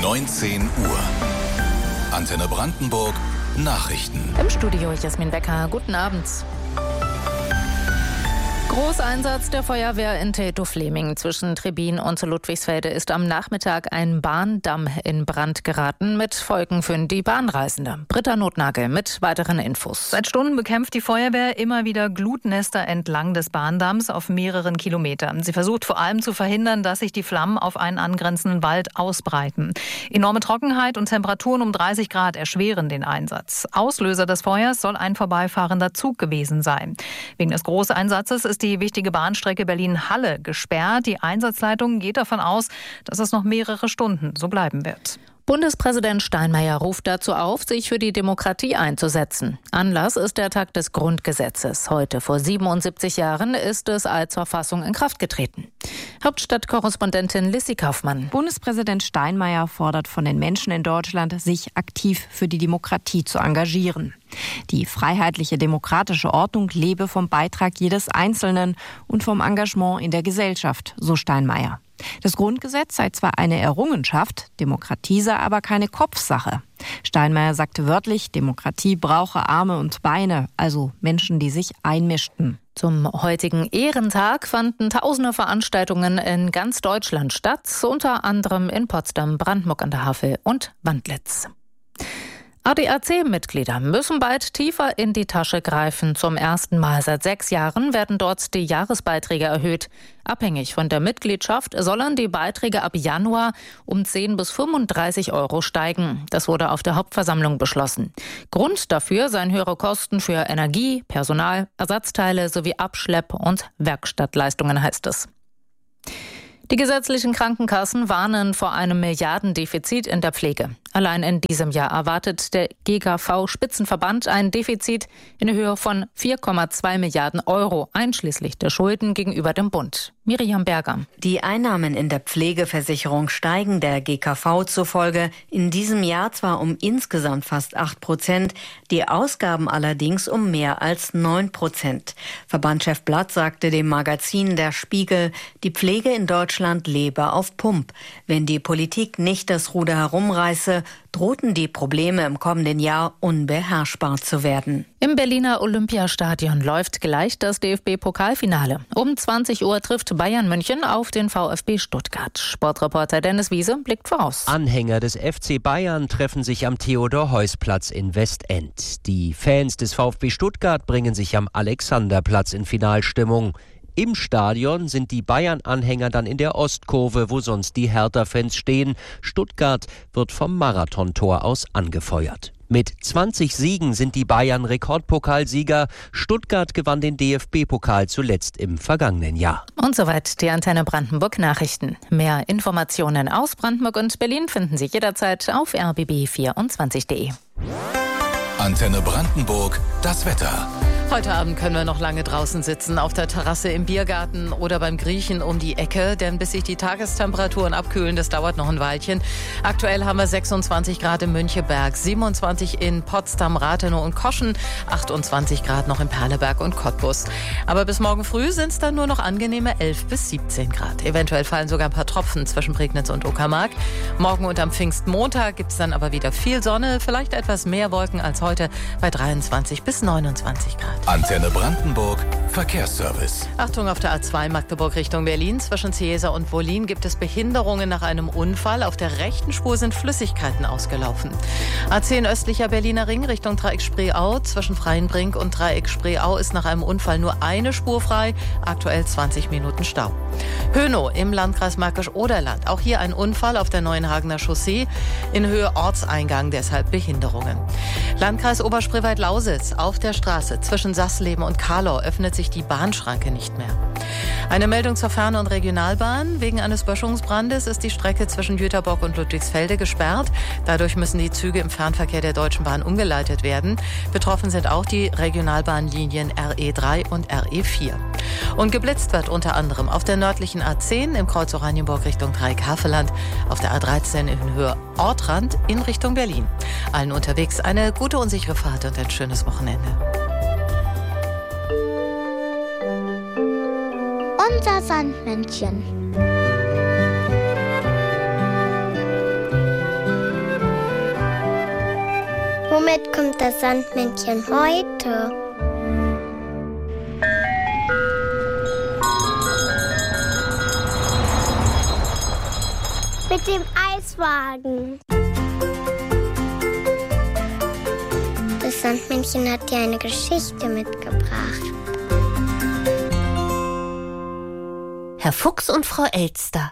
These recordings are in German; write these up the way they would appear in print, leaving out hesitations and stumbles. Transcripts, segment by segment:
19 Uhr. Antenne Brandenburg Nachrichten. Im Studio Jasmin Becker. Guten Abend. Großeinsatz der Feuerwehr in Treptow-Fleming zwischen Trebin und Ludwigsfelde ist am Nachmittag ein Bahndamm in Brand geraten mit Folgen für die Bahnreisende. Britta Notnagel mit weiteren Infos. Seit Stunden bekämpft die Feuerwehr immer wieder Glutnester entlang des Bahndamms auf mehreren Kilometern. Sie versucht vor allem zu verhindern, dass sich die Flammen auf einen angrenzenden Wald ausbreiten. Enorme Trockenheit und Temperaturen um 30 Grad erschweren den Einsatz. Auslöser des Feuers soll ein vorbeifahrender Zug gewesen sein. Wegen des Großeinsatzes ist die wichtige Bahnstrecke Berlin-Halle gesperrt. Die Einsatzleitung geht davon aus, dass es noch mehrere Stunden so bleiben wird. Bundespräsident Steinmeier ruft dazu auf, sich für die Demokratie einzusetzen. Anlass ist der Tag des Grundgesetzes. Heute vor 77 Jahren ist es als Verfassung in Kraft getreten. Hauptstadtkorrespondentin Lissy Kaufmann. Bundespräsident Steinmeier fordert von den Menschen in Deutschland, sich aktiv für die Demokratie zu engagieren. Die freiheitliche demokratische Ordnung lebe vom Beitrag jedes Einzelnen und vom Engagement in der Gesellschaft, so Steinmeier. Das Grundgesetz sei zwar eine Errungenschaft, Demokratie sei aber keine Kopfsache. Steinmeier sagte wörtlich, Demokratie brauche Arme und Beine, also Menschen, die sich einmischten. Zum heutigen Ehrentag fanden tausende Veranstaltungen in ganz Deutschland statt, unter anderem in Potsdam, Brandenburg an der Havel und Wandlitz. ADAC-Mitglieder müssen bald tiefer in die Tasche greifen. Zum ersten Mal seit 6 Jahren werden dort die Jahresbeiträge erhöht. Abhängig von der Mitgliedschaft sollen die Beiträge ab Januar um 10 bis 35 Euro steigen. Das wurde auf der Hauptversammlung beschlossen. Grund dafür seien höhere Kosten für Energie, Personal, Ersatzteile sowie Abschlepp- und Werkstattleistungen, heißt es. Die gesetzlichen Krankenkassen warnen vor einem Milliardendefizit in der Pflege. Allein in diesem Jahr erwartet der GKV-Spitzenverband ein Defizit in Höhe von 4,2 Milliarden Euro, einschließlich der Schulden gegenüber dem Bund. Miriam Berger. Die Einnahmen in der Pflegeversicherung steigen der GKV zufolge in diesem Jahr zwar um insgesamt fast 8%, die Ausgaben allerdings um mehr als 9%. Verbandschef Blatt sagte dem Magazin Der Spiegel, die Pflege in Deutschland lebe auf Pump. Wenn die Politik nicht das Ruder herumreiße, drohten die Probleme im kommenden Jahr unbeherrschbar zu werden. Im Berliner Olympiastadion läuft gleich das DFB-Pokalfinale. Um 20 Uhr trifft Bayern München auf den VfB Stuttgart. Sportreporter Dennis Wiese blickt voraus. Anhänger des FC Bayern treffen sich am Theodor-Heuss-Platz in Westend. Die Fans des VfB Stuttgart bringen sich am Alexanderplatz in Finalstimmung. Im Stadion sind die Bayern-Anhänger dann in der Ostkurve, wo sonst die Hertha-Fans stehen. Stuttgart wird vom Marathontor aus angefeuert. Mit 20 Siegen sind die Bayern Rekordpokalsieger. Stuttgart gewann den DFB-Pokal zuletzt im vergangenen Jahr. Und soweit die Antenne Brandenburg Nachrichten. Mehr Informationen aus Brandenburg und Berlin finden Sie jederzeit auf rbb24.de. Antenne Brandenburg, das Wetter. Heute Abend können wir noch lange draußen sitzen, auf der Terrasse im Biergarten oder beim Griechen um die Ecke, denn bis sich die Tagestemperaturen abkühlen, das dauert noch ein Weilchen. Aktuell haben wir 26 Grad in Müncheberg, 27 in Potsdam, Rathenow und Koschen, 28 Grad noch in Perleberg und Cottbus. Aber bis morgen früh sind es dann nur noch angenehme 11 bis 17 Grad. Eventuell fallen sogar ein paar Tropfen zwischen Prignitz und Uckermark. Morgen und am Pfingstmontag gibt es dann aber wieder viel Sonne, vielleicht etwas mehr Wolken als heute bei 23 bis 29 Grad. Antenne Brandenburg Verkehrsservice. Achtung, auf der A2 Magdeburg Richtung Berlin. Zwischen Ciesa und Wollin gibt es Behinderungen nach einem Unfall. Auf der rechten Spur sind Flüssigkeiten ausgelaufen. A10 östlicher Berliner Ring Richtung Dreieck Spreeau. Zwischen Freienbrink und Dreieck Spreeau ist nach einem Unfall nur eine Spur frei. Aktuell 20 Minuten Stau. Hönow im Landkreis Märkisch-Oderland. Auch hier ein Unfall auf der Neuenhagener Chaussee. In Höhe Ortseingang, deshalb Behinderungen. Landkreis Oberspreewald-Lausitz. Auf der Straße zwischen Sassleben und Karlau öffnet sich die Bahnschranke nicht mehr. Eine Meldung zur Fern- und Regionalbahn. Wegen eines Böschungsbrandes ist die Strecke zwischen Jüterbock und Ludwigsfelde gesperrt. Dadurch müssen die Züge im Fernverkehr der Deutschen Bahn umgeleitet werden. Betroffen sind auch die Regionalbahnlinien RE3 und RE4. Und geblitzt wird unter anderem auf der nördlichen A10 im Kreuz Oranienburg Richtung Dreieck-Havelland, auf der A13 in Höhe Ortrand in Richtung Berlin. Allen unterwegs eine gute und sichere Fahrt und ein schönes Wochenende. Unser Sandmännchen. kommt das Sandmännchen heute? Mit dem Eiswagen. Das Sandmännchen hat dir eine Geschichte mitgebracht. Herr Fuchs und Frau Elster.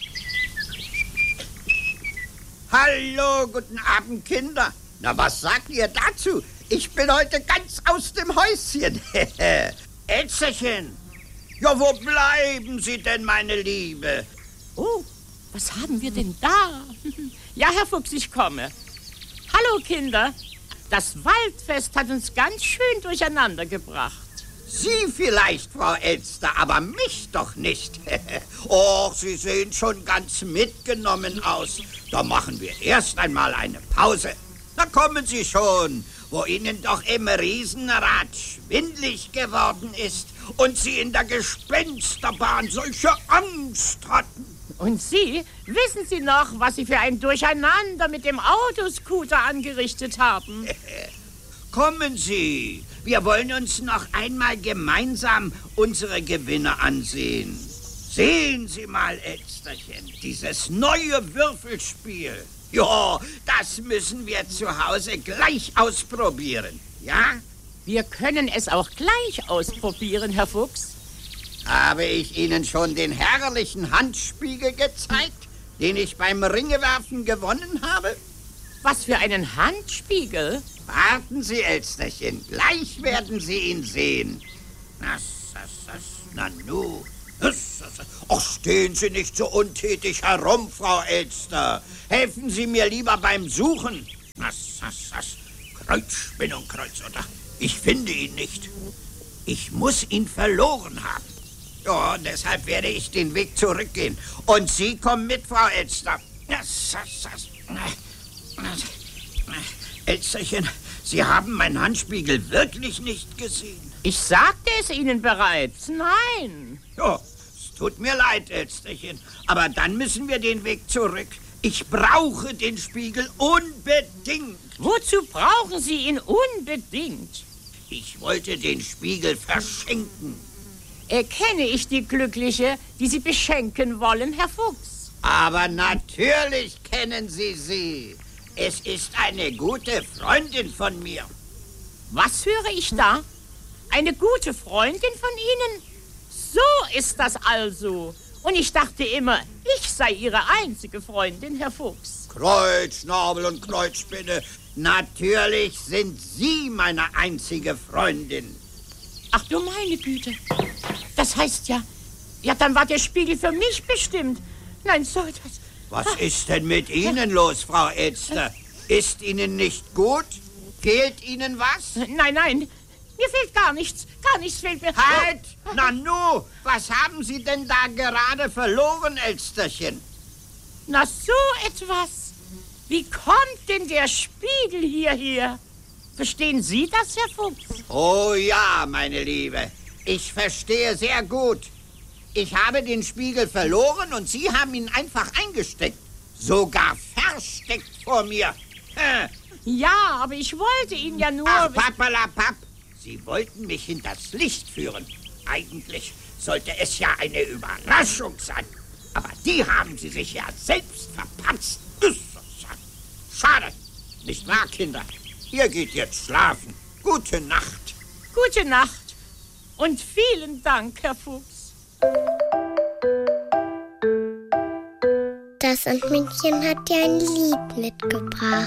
Hallo, guten Abend, Kinder. Na, was sagt ihr dazu? Ich bin heute ganz aus dem Häuschen. Elsterchen, ja, wo bleiben Sie denn, meine Liebe? Oh, was haben wir denn da? Ja, Herr Fuchs, ich komme. Hallo, Kinder. Das Waldfest hat uns ganz schön durcheinander gebracht. Sie vielleicht, Frau Elster, aber mich doch nicht. Oh, Sie sehen schon ganz mitgenommen aus. Da machen wir erst einmal eine Pause. Da kommen Sie schon, wo Ihnen doch im Riesenrad schwindlig geworden ist und Sie in der Gespensterbahn solche Angst hatten. Und Sie, wissen Sie noch, was Sie für ein Durcheinander mit dem Autoscooter angerichtet haben? Kommen Sie, wir wollen uns noch einmal gemeinsam unsere Gewinne ansehen. Sehen Sie mal, Elsterchen, dieses neue Würfelspiel. Ja, das müssen wir zu Hause gleich ausprobieren, ja? Wir können es auch gleich ausprobieren, Herr Fuchs. Habe ich Ihnen schon den herrlichen Handspiegel gezeigt, den ich beim Ringewerfen gewonnen habe? Was für einen Handspiegel? Warten Sie, Elsterchen, gleich werden Sie ihn sehen. Nanu. Ach, stehen Sie nicht so untätig herum, Frau Elster. Helfen Sie mir lieber beim Suchen. Kreuzspinnung, Kreuzotter. Ich finde ihn nicht. Ich muss ihn verloren haben. Ja, deshalb werde ich den Weg zurückgehen. Und Sie kommen mit, Frau Elster. Elsterchen, Sie haben meinen Handspiegel wirklich nicht gesehen. Ich sagte es Ihnen bereits. Nein. Ja, es tut mir leid, Elsterchen. Aber dann müssen wir den Weg zurück. Ich brauche den Spiegel unbedingt. Wozu brauchen Sie ihn unbedingt? Ich wollte den Spiegel verschenken. Erkenne ich die Glückliche, die Sie beschenken wollen, Herr Fuchs? Aber natürlich kennen Sie sie. Es ist eine gute Freundin von mir. Was höre ich da? Eine gute Freundin von Ihnen? So ist das also. Und ich dachte immer, ich sei Ihre einzige Freundin, Herr Fuchs. Kreuzschnabel und Kreuzspinne, natürlich sind Sie meine einzige Freundin. Ach du meine Güte. Das heißt ja, dann war der Spiegel für mich bestimmt. Nein, so etwas. Was ist denn mit Ihnen los, Frau Elster? Ist Ihnen nicht gut? Fehlt Ihnen was? Nein, mir fehlt gar nichts. Gar nichts fehlt mir. Halt! Nanu, was haben Sie denn da gerade verloren, Elsterchen? Na, so etwas. Wie kommt denn der Spiegel hierher? Verstehen Sie das, Herr Fuchs? Oh ja, meine Liebe. Ich verstehe sehr gut. Ich habe den Spiegel verloren und Sie haben ihn einfach eingesteckt. Sogar versteckt vor mir. Ja, aber ich wollte ihn ja nur... Ach, Pappalapapp. Sie wollten mich hinters Licht führen. Eigentlich sollte es ja eine Überraschung sein. Aber die haben Sie sich ja selbst verpatzt. Schade. Nicht wahr, Kinder? Ihr geht jetzt schlafen. Gute Nacht. Gute Nacht. Und vielen Dank, Herr Fuchs. Das Sandmännchen hat dir ein Lied mitgebracht.